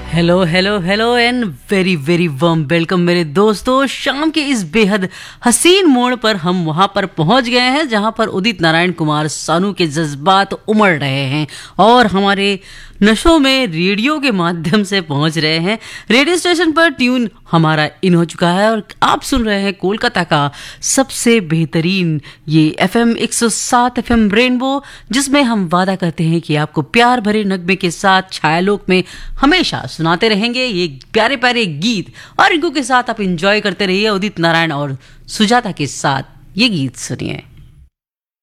Hello hello hello and very very warm welcome मेरे दोस्तों। शाम के इस बेहद हसीन मोड़ पर हम वहां पर पहुंच गए हैं जहां पर उदित नारायण कुमार सानू के जज्बात उमड़ रहे हैं और हमारे नशों में रेडियो के माध्यम से पहुंच रहे हैं। रेडियो स्टेशन पर ट्यून हमारा इन हो चुका है और आप सुन रहे हैं कोलकाता का सबसे बेहतरीन ये FM 107 FM रेनबो, जिसमें हम वादा करते हैं कि आपको प्यार भरे नगमे के साथ छायालोक में हमेशा सुनाते रहेंगे ये प्यारे प्यारे गीत, और इनको के साथ आप एंजॉय करते रहिए उदित नारायण और सुजाता के साथ ये गीत सुनिए।